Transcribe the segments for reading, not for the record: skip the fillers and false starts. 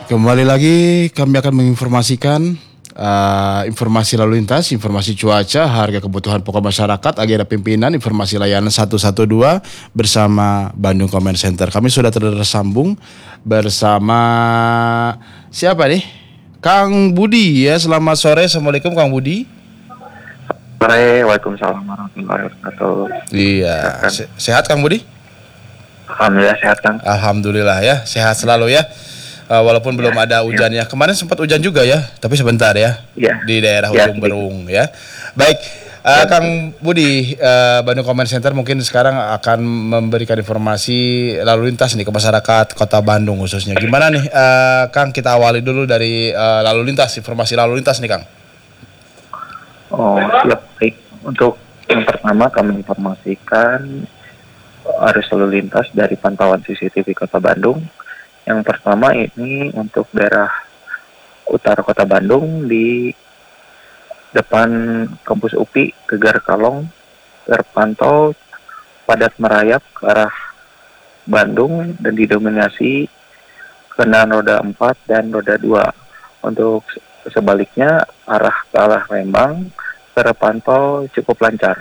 Kembali lagi kami akan menginformasikan informasi lalu lintas, informasi cuaca, harga kebutuhan pokok masyarakat, agenda pimpinan, informasi layanan 112 bersama Bandung Comment Center. Kami sudah tersambung bersama siapa nih? Kang Budi ya. Selamat sore. Assalamualaikum Kang Budi. Sore, waalaikumsalam warahmatullahi wabarakatuh. Iya, sehat Kang Budi? Alhamdulillah sehat Kang. Alhamdulillah ya, sehat selalu ya. Walaupun belum ada hujannya. Kemarin sempat hujan juga ya, tapi sebentar ya. Ya. Di daerah Ujung Berung ya. Baik, Kang Budi, Bandung Comment Center mungkin sekarang akan memberikan informasi lalu lintas nih ke masyarakat Kota Bandung khususnya. Gimana nih, Kang? Kita awali dulu dari lalu lintas, informasi lalu lintas nih, Kang. Oh, siap. Baik. Untuk yang pertama kami informasikan arus lalu lintas dari pantauan CCTV Kota Bandung. Yang pertama ini untuk daerah utara Kota Bandung di depan kampus UPI Gegar Kalong terpantau padat merayap ke arah Bandung dan didominasi kendaraan roda 4 dan roda 2. Untuk sebaliknya arah ke arah Lembang terpantau cukup lancar.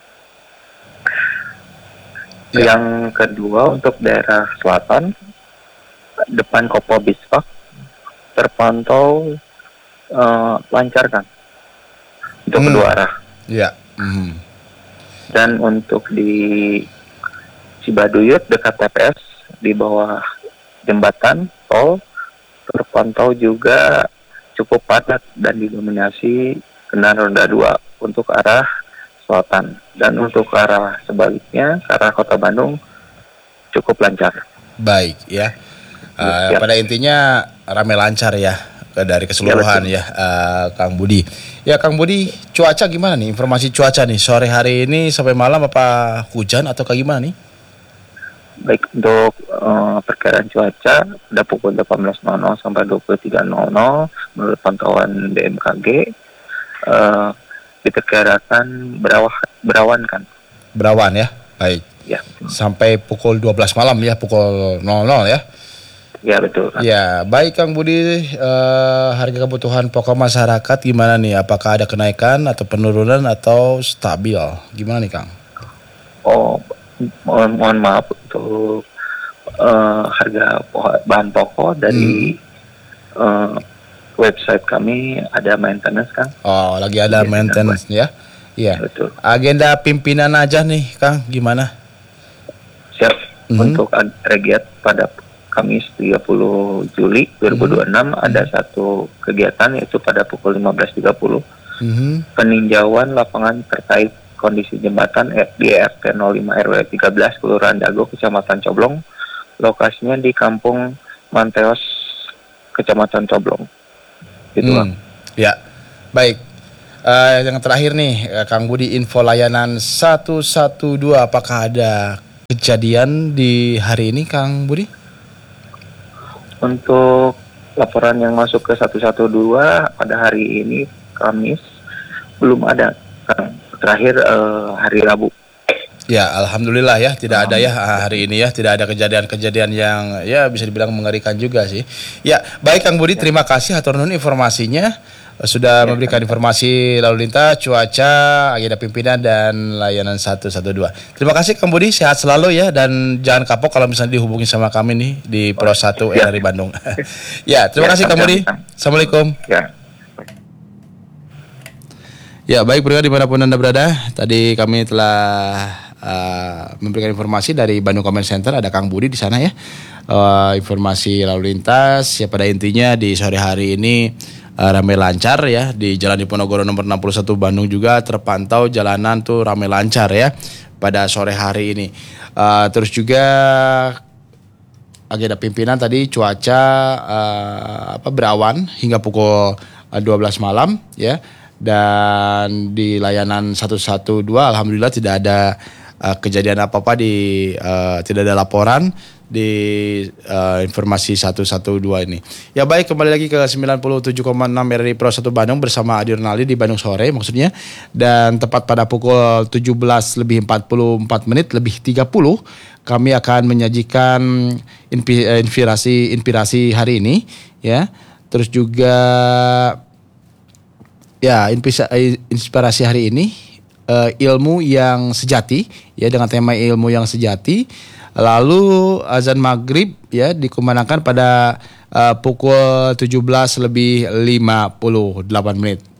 Yang kedua untuk daerah selatan depan Kopo Bispak terpantau lancar kan untuk kedua arah. Iya. Dan untuk di Cibaduyut dekat TPS di bawah jembatan tol terpantau juga cukup padat dan didominasi kendaraan roda 2 untuk arah selatan. Dan untuk arah sebaliknya ke arah Kota Bandung cukup lancar. Baik ya. Pada intinya ramai lancar ya dari keseluruhan ya, Kang Budi. Ya Kang Budi, cuaca gimana nih? Informasi cuaca nih sore hari ini sampai malam apa hujan atau kayak gimana nih? Baik, untuk perkiraan cuaca pada pukul 18.00 sampai 23.00 menurut pantauan BMKG diperkirakan berawan kan. Berawan ya, baik. Ya. Sampai pukul 12 malam ya, pukul 00 ya. Ya betul. Ya, baik Kang Budi, harga kebutuhan pokok masyarakat gimana nih? Apakah ada kenaikan atau penurunan atau stabil? Gimana nih Kang? Oh, mohon maaf untuk harga bahan pokok dari website kami ada maintenance Kang. Oh, lagi ada maintenance ya? Iya. Betul. Agenda pimpinan aja nih Kang, gimana? Siap. Untuk regiat pada Kamis 30 Juli 2026 ada satu kegiatan yaitu pada pukul 15.30 peninjauan lapangan terkait kondisi jembatan di RT 05 RW 13 Kelurahan Dago Kecamatan Coblong, lokasinya di Kampung Manteos Kecamatan Coblong. Gitu Bang. Ya, baik. Yang terakhir nih Kang Budi, info layanan 112, apakah ada kejadian di hari ini Kang Budi? Untuk laporan yang masuk ke 112 pada hari ini Kamis belum ada Kang. Terakhir hari Rabu. Ya, alhamdulillah ya, tidak ada ya hari ini ya, tidak ada kejadian-kejadian yang ya bisa dibilang mengerikan juga sih. Ya, baik Kang Budi, terima kasih atur nuhun informasinya. Sudah memberikan informasi lalu lintas, cuaca, agenda pimpinan dan layanan 112. Terima kasih Kang Budi, sehat selalu ya, dan jangan kapok kalau misalnya dihubungi sama kami nih di Pro 1 dari Bandung. Ya, terima kasih Kang Budi. Assalamualaikum. Ya, baik pendengar dimanapun Anda berada, tadi kami telah memberikan informasi dari Bandung Comment Center, ada Kang Budi di sana ya. Informasi lalu lintas ya, pada intinya di sore hari ini ramai lancar ya, di Jalan Diponegoro nomor 61 Bandung juga terpantau jalanan tuh ramai lancar ya pada sore hari ini. Terus juga agenda pimpinan tadi cuaca berawan hingga pukul 12 malam ya. Dan di layanan 112 alhamdulillah tidak ada kejadian apa-apa, tidak ada laporan di informasi 112 ini. Ya baik, kembali lagi ke 97,6 RRI Pro 1 Bandung bersama Adi Ronaldi di Bandung sore maksudnya. Dan tepat pada pukul 17 lebih 44 menit lebih 30 kami akan menyajikan inspirasi hari ini ya. Terus juga ya inspirasi hari ini ilmu yang sejati ya, dengan tema ilmu yang sejati. Lalu azan maghrib ya dikumandangkan pada pukul 17 lebih 58 menit.